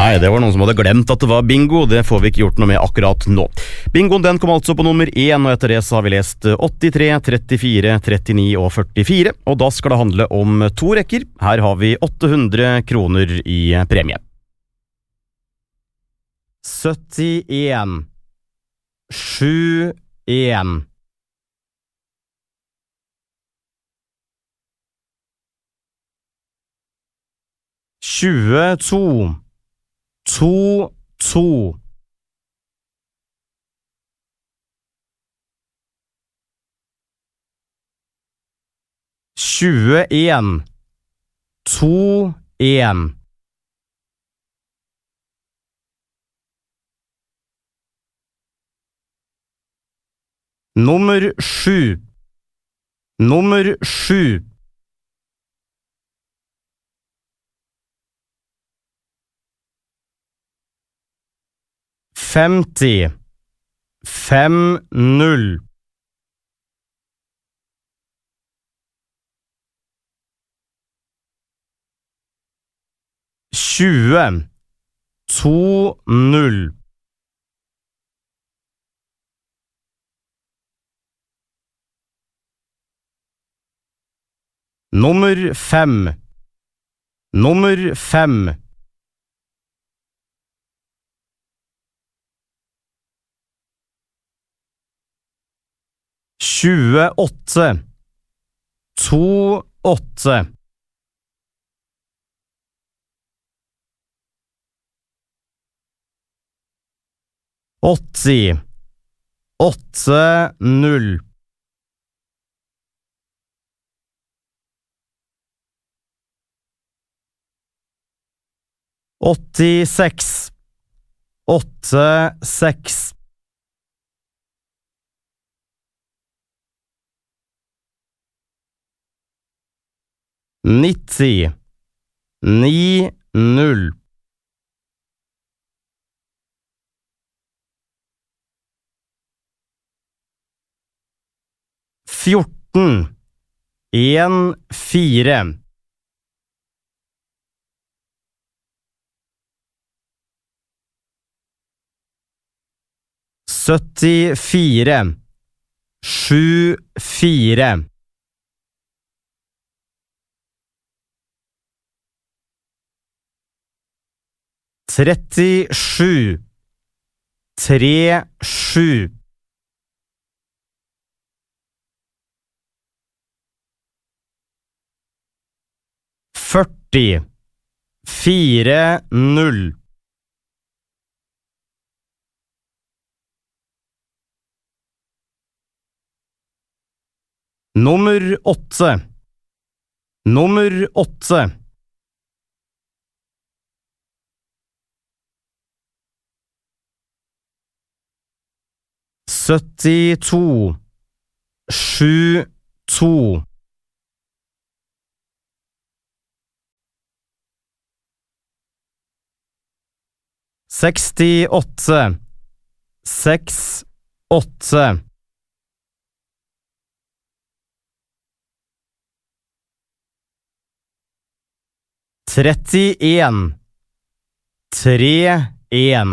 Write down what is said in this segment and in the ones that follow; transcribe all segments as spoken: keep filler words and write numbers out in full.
Nei, det var noen som hadde glemt at det var bingo. Det får vi ikke gjort noe med akkurat nå. Bingoen den kom altså på nummer én, og etter det så har vi lest åttitre, trettifire, trettini og førtifire. Og da skal det handle om to rekker. Her har vi åtte hundre kroner i premie. syttien, sjuttien. tjueto, to, to. tjueen, to, en. Nummer sju. Nummer sju. femti, fem, null. tjue, to, null. Nummer fem. Nummer fem. tjueåtte, to, åtte. åtti, åtte, null. åttiseks, åtte, seks. nitti, ni, null. fjorten, en, fire. syttifire, sju, fire. trettisju, tre, sju. førti, fire, null. Nummer åtte. Nummer åtte. syttito, sju, to. sekstiåtte, seks, åtte. trettien, tre, en.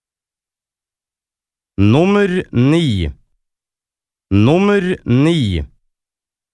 Nummer ni. Nummer ni.